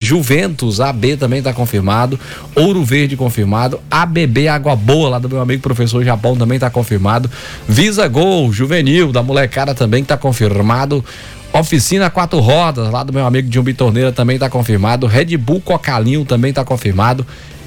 Juventus AB também está confirmado, Ouro Verde confirmado, ABB Água Boa lá do meu amigo professor Japão também está confirmado, Visa Gol Juvenil da molecada também está confirmado, Oficina 4 Rodas lá do meu amigo Jumbi Torneira também está confirmado, Red Bull Cocalinho também está confirmado,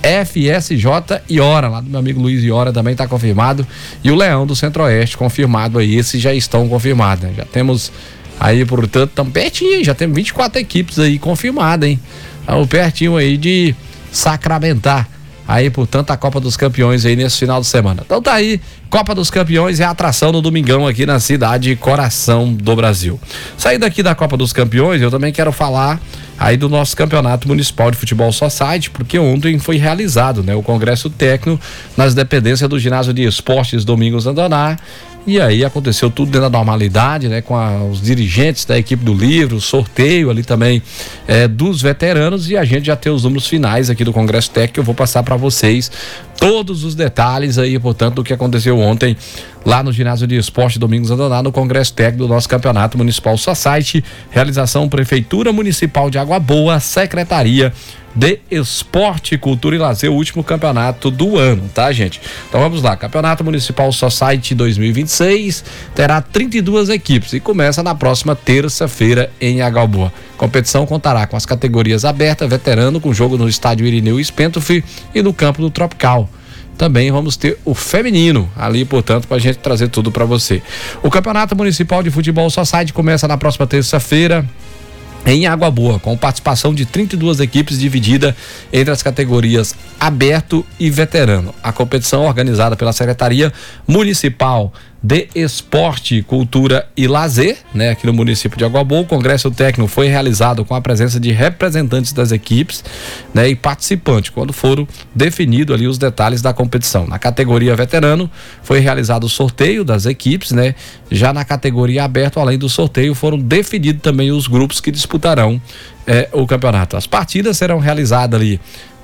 FSJ Iora, lá do meu amigo Luiz Iora também está confirmado, e o Leão do Centro-Oeste confirmado aí, esses já estão confirmados, né? Já temos aí, portanto, tão pertinho, já temos 24 equipes aí confirmadas, hein? Estamos pertinho aí de sacramentar aí, portanto, a Copa dos Campeões aí nesse final de semana. Então tá aí, Copa dos Campeões é a atração no domingão aqui na cidade coração do Brasil. Saindo aqui da Copa dos Campeões, eu também quero falar aí do nosso Campeonato Municipal de Futebol Society, porque ontem foi realizado, né, o Congresso Técnico nas dependências do Ginásio de Esportes Domingos Andoná. E aí aconteceu tudo dentro da normalidade, né? Com os dirigentes da equipe do livro, sorteio ali também dos veteranos, e a gente já tem os números finais aqui do Congresso Técnico. Eu vou passar para vocês todos os detalhes aí, portanto, do que aconteceu ontem lá no Ginásio de Esporte Domingos Andoná, no Congresso Técnico do nosso Campeonato Municipal Society. Realização Prefeitura Municipal de Água Boa, Secretaria de Esporte, Cultura e Lazer, o último campeonato do ano, tá, gente? Então vamos lá, Campeonato Municipal Society 2026 terá 32 equipes e começa na próxima terça-feira em Água Boa. Competição contará com as categorias aberta, veterano, com jogo no estádio Irineu Spentoff e no campo do Tropical. Também vamos ter o feminino ali, portanto, pra gente trazer tudo para você. O Campeonato Municipal de Futebol Society começa na próxima terça-feira em Água Boa, com participação de 32 equipes dividida entre as categorias aberto e veterano. A competição organizada pela Secretaria Municipal de Esporte, Cultura e Lazer, né, aqui no município de Água Boa. O Congresso Técnico foi realizado com a presença de representantes das equipes, né, e participantes, quando foram definidos ali os detalhes da competição. Na categoria veterano foi realizado o sorteio das equipes, né? Já na categoria aberto, além do sorteio, foram definidos também os grupos que disputarão o campeonato. As partidas serão realizadas ali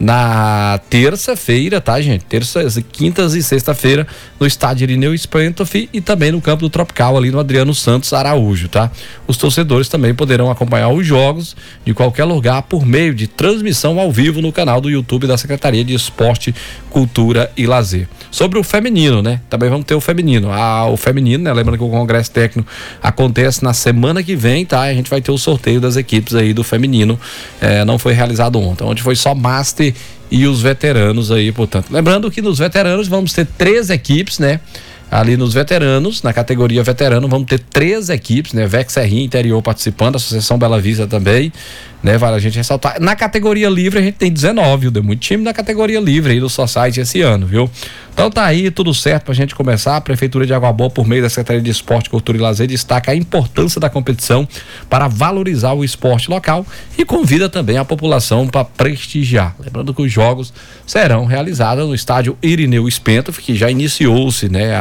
na terça-feira, tá, gente? Terça, quintas e sexta-feira no estádio Irineu Spentoff e também no campo do Tropical ali no Adriano Santos Araújo, tá? Os torcedores também poderão acompanhar os jogos de qualquer lugar por meio de transmissão ao vivo no canal do YouTube da Secretaria de Esporte, Cultura e Lazer. Sobre o feminino, né? Também vamos ter o feminino. O feminino, né? Lembrando que o Congresso Técnico acontece na semana que vem, tá? A gente vai ter o sorteio das equipes aí do feminino. Não foi realizado ontem, onde foi só Master e os veteranos aí, portanto. Lembrando que nos veteranos vamos ter 3 equipes, né? Ali nos veteranos, na categoria veterano, vamos ter 3 equipes, né? Vex Serrinha Interior participando, Associação Bela Vista também, né? Vale a gente ressaltar. Na categoria livre a gente tem 19, viu? Deu muito time na categoria livre aí do Society esse ano, viu? Então tá aí, tudo certo pra gente começar. A Prefeitura de Água Boa, por meio da Secretaria de Esporte, Cultura e Lazer, destaca a importância da competição para valorizar o esporte local e convida também a população para prestigiar. Lembrando que os jogos serão realizados no estádio Irineu Spentoff, que já iniciou-se, né,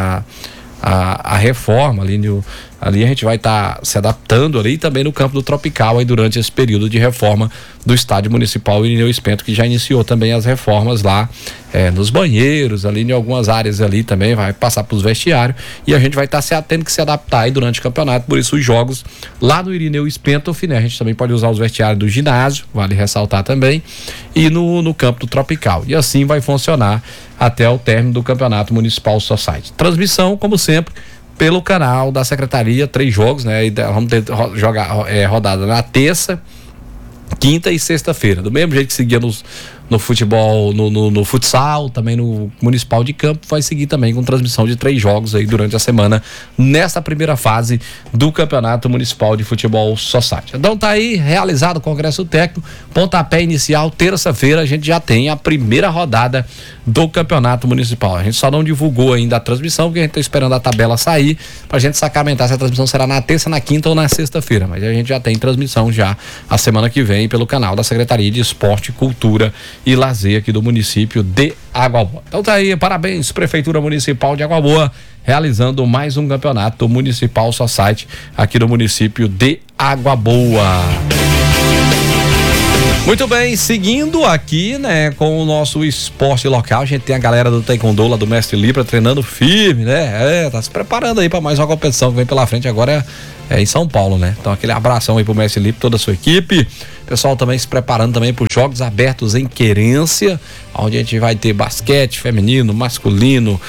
a reforma ali a gente vai estar se adaptando ali, também no campo do Tropical aí durante esse período de reforma do estádio municipal Irineu Spentoff, que já iniciou também as reformas lá nos banheiros, ali em algumas áreas ali também, vai passar para os vestiários, e a gente vai estar tendo que se adaptar aí durante o campeonato. Por isso os jogos lá no Irineu Spentoff, né, a gente também pode usar os vestiários do ginásio, vale ressaltar também, e no campo do Tropical, e assim vai funcionar até o término do Campeonato Municipal Society. Transmissão, como sempre, pelo canal da Secretaria, 3 jogos, né? E vamos ter rodada na terça, quinta e sexta-feira. Do mesmo jeito que seguia no futebol, no futsal, também no Municipal de Campo, vai seguir também com transmissão de 3 jogos aí durante a semana, nessa primeira fase do Campeonato Municipal de Futebol Society. Então tá aí, realizado o Congresso Técnico, pontapé inicial, terça-feira a gente já tem a primeira rodada do Campeonato Municipal. A gente só não divulgou ainda a transmissão, porque a gente tá esperando a tabela sair, pra gente sacramentar se a transmissão será na terça, na quinta ou na sexta-feira, mas a gente já tem transmissão já a semana que vem pelo canal da Secretaria de Esporte, Cultura e Lazer aqui do município de Água Boa. Então tá aí, parabéns, Prefeitura Municipal de Água Boa, realizando mais um campeonato municipal Society aqui do município de Água Boa. Muito bem, seguindo aqui, né, com o nosso esporte local, a gente tem a galera do Taekwondo lá do Mestre Libra treinando firme, né? Tá se preparando aí para mais uma competição que vem pela frente agora é em São Paulo, né? Então aquele abração aí pro Mestre Libra, toda a sua equipe. Pessoal também se preparando também para os Jogos Abertos em Querência, onde a gente vai ter basquete feminino, masculino,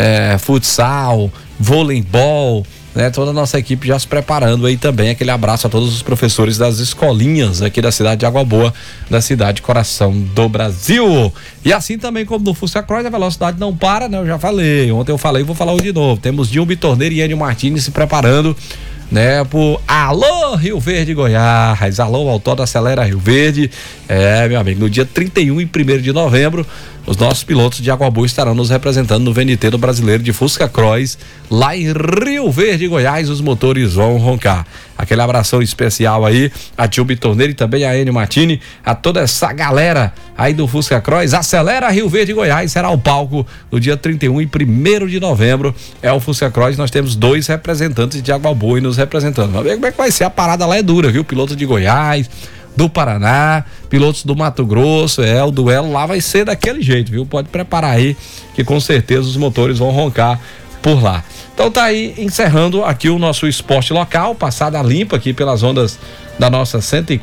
futsal, voleibol, né? Toda a nossa equipe já se preparando aí também. Aquele abraço a todos os professores das escolinhas aqui da cidade de Água Boa, da cidade coração do Brasil. E assim também como no Fusca Cross, a velocidade não para, né? Eu já falei, ontem eu falei, vou falar hoje de novo. Temos Dilma Torneiro e Enio Martins se preparando, né, por Alô Rio Verde, Goiás. Alô, Autódromo Acelera Rio Verde. Meu amigo, no dia 31 e 1º de novembro, os nossos pilotos de Água Boa estarão nos representando no VNT do Brasileiro de Fusca Cross, lá em Rio Verde, Goiás. Os motores vão roncar. Aquele abração especial aí a Tio Bitorneiro e também a Enio Martini, a toda essa galera aí do Fusca Cross. Acelera Rio Verde, Goiás, será o palco no dia 31 e 1º de novembro. É o Fusca Cross, nós temos 2 representantes de Água Boa e nos representando. Vamos ver como é que vai ser, a parada lá é dura, viu? Piloto de Goiás, do Paraná, pilotos do Mato Grosso, o duelo lá vai ser daquele jeito, viu? Pode preparar aí que com certeza os motores vão roncar por lá. Então tá aí, encerrando aqui o nosso esporte local, passada limpa aqui pelas ondas da nossa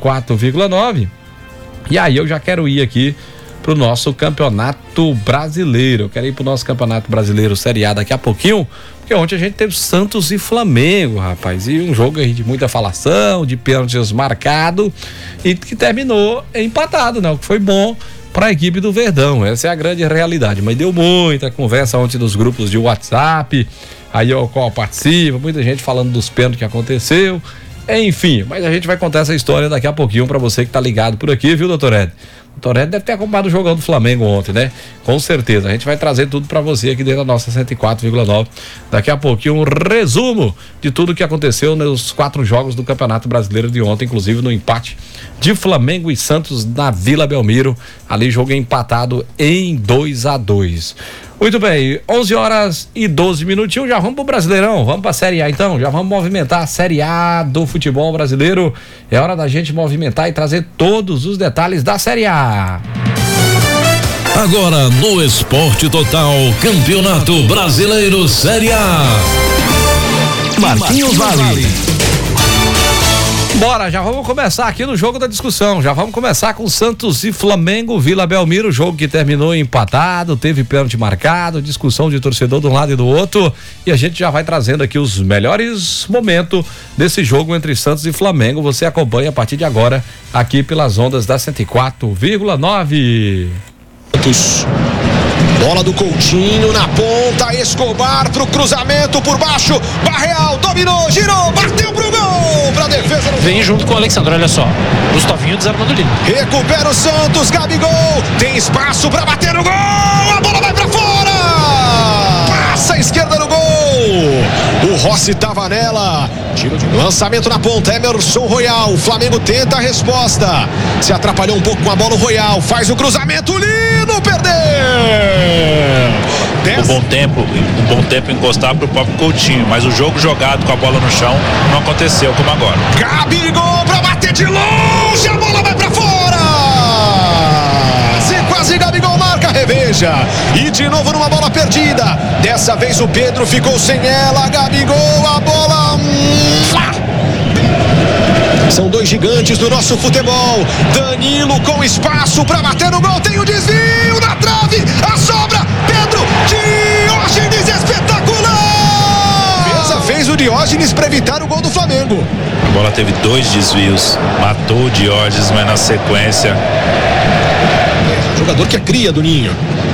104,9. E aí eu já quero ir aqui pro nosso Campeonato Brasileiro. Eu quero ir pro nosso Campeonato Brasileiro Série A daqui a pouquinho, porque ontem a gente teve Santos e Flamengo, rapaz, e um jogo aí de muita falação, de pênaltis marcado e que terminou empatado, né? O que foi bom para a equipe do Verdão, essa é a grande realidade, mas deu muita conversa ontem nos grupos de WhatsApp, aí o qual participa, muita gente falando dos pênaltis que aconteceu, enfim, mas a gente vai contar essa história daqui a pouquinho para você que tá ligado por aqui, viu, doutor Ed? O Doutor Ed deve ter acompanhado o jogão do Flamengo ontem, né? Com certeza, a gente vai trazer tudo para você aqui dentro da nossa 104,9. Daqui a pouquinho um resumo de tudo que aconteceu nos 4 jogos do Campeonato Brasileiro de ontem, inclusive no empate de Flamengo e Santos na Vila Belmiro, ali jogo empatado em 2-2. Muito bem, 11 horas e 12 minutinhos, já vamos pro Brasileirão, vamos pra Série A então, já vamos movimentar a Série A do futebol brasileiro. É hora da gente movimentar e trazer todos os detalhes da Série A. Agora no Esporte Total, Campeonato Brasileiro Série A. Marquinhos Vale. Bora, já vamos começar aqui no jogo da discussão, já vamos começar com Santos e Flamengo, Vila Belmiro, jogo que terminou empatado, teve pênalti marcado, discussão de torcedor de um lado e do outro, e a gente já vai trazendo aqui os melhores momentos desse jogo entre Santos e Flamengo. Você acompanha a partir de agora aqui pelas ondas da 104,9. Bola do Coutinho na ponta, Escobar pro cruzamento por baixo, Barreal dominou, girou, bateu pro gol, pra defesa. Vem junto com o Alexandre, olha só, Gustavinho desarmando o Lino. Recupera o Santos, Gabigol, tem espaço pra bater no gol, a bola vai pra fora, passa a esquerda no gol, o Rossi tava nela, tiro de lançamento na ponta, Emerson Royal, o Flamengo tenta a resposta, se atrapalhou um pouco com a bola, o Royal faz o cruzamento, Lino perdeu. Um bom tempo encostar pro próprio Coutinho, mas o jogo jogado com a bola no chão não aconteceu como agora. Gabigol pra bater de longe, a bola vai pra fora. Se quase Gabigol marca, reveja. E de novo numa bola perdida. Dessa vez o Pedro ficou sem ela. Gabigol, a bola. São 2 gigantes do nosso futebol. Danilo com espaço pra bater no gol. Tem o desvio na trave. A sobra. Pedro Diógenes, espetacular. Defesa fez o Diógenes para evitar o gol do Flamengo. A bola teve 2 desvios. Matou o Diógenes, mas na sequência. Jogador que é cria do Ninho.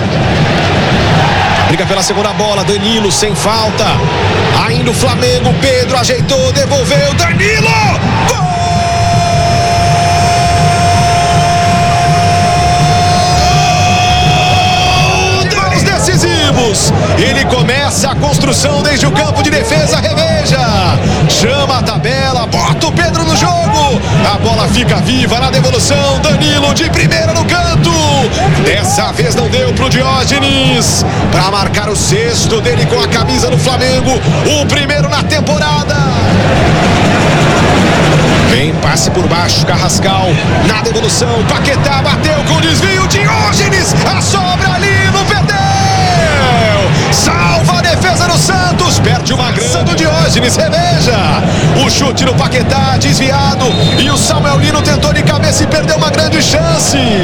Briga pela segunda bola. Danilo sem falta. Ainda o Flamengo. Pedro ajeitou, devolveu. Danilo! Gol! Ele começa a construção desde o campo de defesa, reveja, chama a tabela, bota o Pedro no jogo, a bola fica viva na devolução, Danilo de primeira no canto, dessa vez não deu pro Diógenes, para marcar o 6º dele com a camisa do Flamengo, o primeiro na temporada. Vem passe por baixo, Carrascal, na devolução, Paquetá bateu com desvio, Diógenes, a sobra ali, não perdeu! Salva a defesa do Santos, perde uma grande do Diógenes, reveja! O chute no Paquetá, desviado, e o Samuel Lino tentou de cabeça e perdeu uma grande chance!